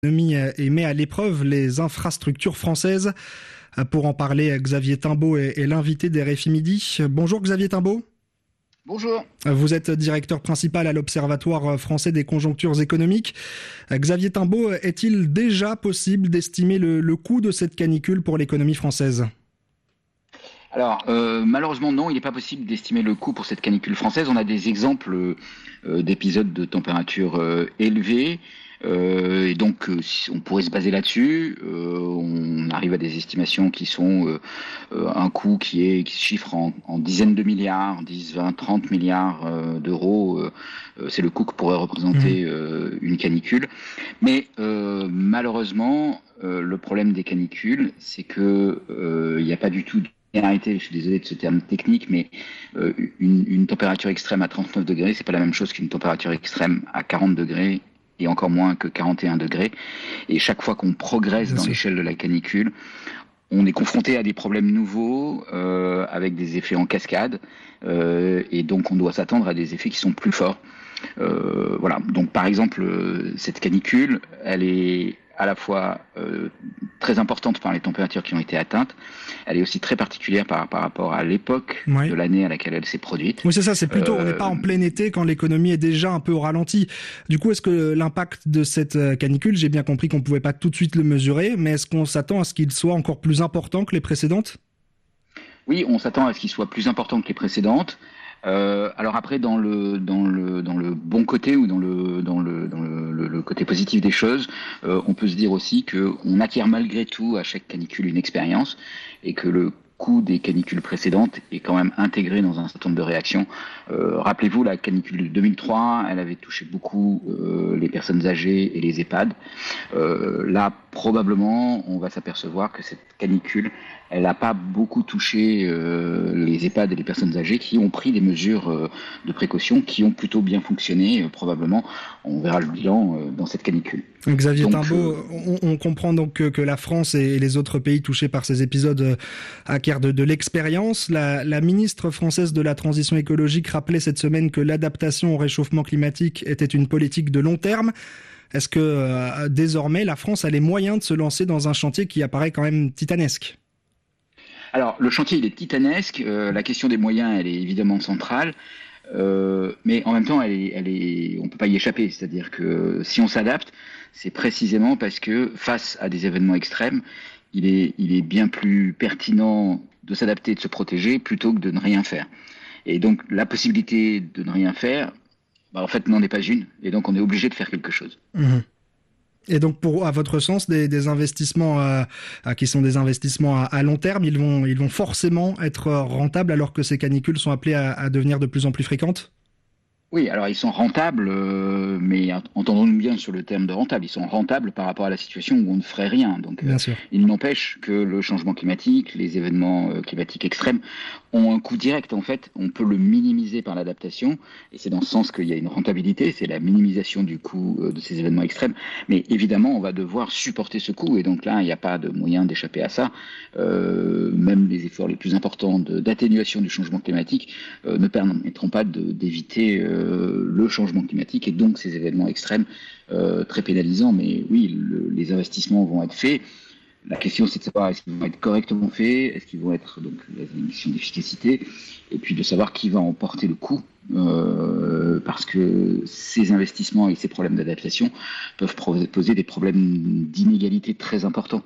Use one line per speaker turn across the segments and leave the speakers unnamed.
Et met à l'épreuve les infrastructures françaises. Pour en parler, Xavier Timbaud est l'invité des RFI Midi. Bonjour Xavier Timbaud.
Bonjour.
Vous êtes directeur principal à l'Observatoire français des conjonctures économiques. Xavier Timbaud, est-il déjà possible d'estimer le coût de cette canicule pour l'économie française ?
Alors, malheureusement, non, il n'est pas possible d'estimer le coût pour cette canicule française. On a des exemples d'épisodes de température élevée. Et donc, on pourrait se baser là-dessus. On arrive à des estimations qui sont un coût qui se chiffre en dizaines de milliards, 10, 20, 30 milliards d'euros. C'est le coût que pourrait représenter une canicule. Mais malheureusement, le problème des canicules, c'est que il n'y a pas du tout je suis désolé de ce terme technique, mais une température extrême à 39 degrés, c'est pas la même chose qu'une température extrême à 40 degrés et encore moins que 41 degrés. Et chaque fois qu'on progresse dans l'échelle de la canicule, on est confronté à des problèmes nouveaux avec des effets en cascade et donc on doit s'attendre à des effets qui sont plus forts. Voilà. Donc par exemple, cette canicule, elle est à la fois très importante par les températures qui ont été atteintes. Elle est aussi très particulière par rapport à l'époque de l'année à laquelle elle s'est produite.
Oui, c'est ça, c'est plutôt, on n'est pas en plein été quand l'économie est déjà un peu au ralenti. Du coup, est-ce que l'impact de cette canicule, j'ai bien compris qu'on ne pouvait pas tout de suite le mesurer, mais est-ce qu'on s'attend à ce qu'il soit encore plus important que les précédentes ?
Oui, on s'attend à ce qu'il soit plus important que les précédentes. Alors après, dans le bon côté ou dans le côté positif des choses, on peut se dire aussi que on acquiert malgré tout à chaque canicule une expérience et que le coût des canicules précédentes est quand même intégré dans un certain nombre de réactions. Rappelez-vous, la canicule de 2003, elle avait touché beaucoup les personnes âgées et les EHPAD. Là, probablement, on va s'apercevoir que cette canicule, elle n'a pas beaucoup touché les EHPAD et les personnes âgées qui ont pris des mesures de précaution qui ont plutôt bien fonctionné. Probablement, on verra le bilan dans cette canicule.
Xavier Timbaud, on comprend donc que la France et les autres pays touchés par ces épisodes acquièrent de l'expérience. La ministre française de la Transition écologique rappelait cette semaine que l'adaptation au réchauffement climatique était une politique de long terme. Est-ce que désormais la France a les moyens de se lancer dans un chantier qui apparaît quand même titanesque ?
Alors, le chantier, il est titanesque. La question des moyens, elle est évidemment centrale. Mais en même temps, on ne peut pas y échapper. C'est-à-dire que si on s'adapte, c'est précisément parce que face à des événements extrêmes, il est bien plus pertinent de s'adapter, de se protéger, plutôt que de ne rien faire. Et donc, la possibilité de ne rien faire, en fait, n'en est pas une. Et donc, on est obligé de faire quelque chose.
Mmh. Et donc, à votre sens, des investissements qui sont des investissements à long terme, ils vont forcément être rentables alors que ces canicules sont appelées à devenir de plus en plus fréquentes ?
Oui, alors ils sont rentables, mais entendons-nous bien sur le terme de rentable. Ils sont rentables par rapport à la situation où on ne ferait rien. Donc, il n'empêche que le changement climatique, les événements climatiques extrêmes ont un coût direct. En fait, on peut le minimiser par l'adaptation, et c'est dans ce sens qu'il y a une rentabilité, c'est la minimisation du coût de ces événements extrêmes. Mais évidemment, on va devoir supporter ce coût, et donc là, il n'y a pas de moyen d'échapper à ça. Même les efforts les plus importants d'atténuation du changement climatique ne permettront pas d'éviter le changement climatique et donc ces événements extrêmes très pénalisants. Mais oui, les investissements vont être faits. La question, c'est de savoir est-ce qu'ils vont être correctement faits, est-ce qu'ils vont être donc la mission d'efficacité, et puis de savoir qui va en porter le coût, parce que ces investissements et ces problèmes d'adaptation peuvent poser des problèmes d'inégalité très importants,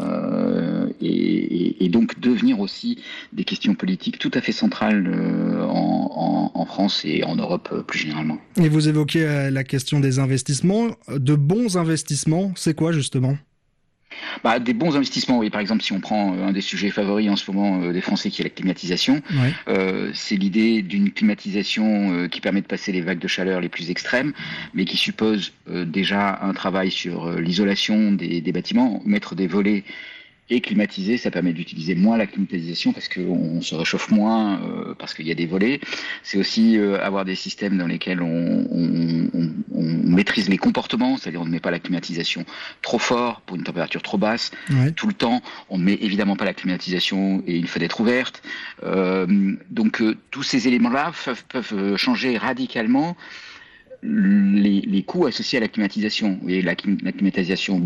et donc devenir aussi des questions politiques tout à fait centrales en France et en Europe plus généralement.
Et vous évoquez la question des investissements, de bons investissements, c'est quoi justement ?
Des bons investissements, oui. Par exemple, si on prend un des sujets favoris en ce moment des Français qui est la climatisation, c'est l'idée d'une climatisation qui permet de passer les vagues de chaleur les plus extrêmes, mais qui suppose déjà un travail sur l'isolation des bâtiments, mettre des volets et climatiser, ça permet d'utiliser moins la climatisation parce qu'on se réchauffe moins, parce qu'il y a des volets. C'est aussi avoir des systèmes dans lesquels on maîtrise les comportements, c'est-à-dire on ne met pas la climatisation trop fort pour une température trop basse tout le temps. On ne met évidemment pas la climatisation et une fenêtre ouverte. Donc tous ces éléments-là peuvent changer radicalement les coûts associés à la climatisation. Et la climatisation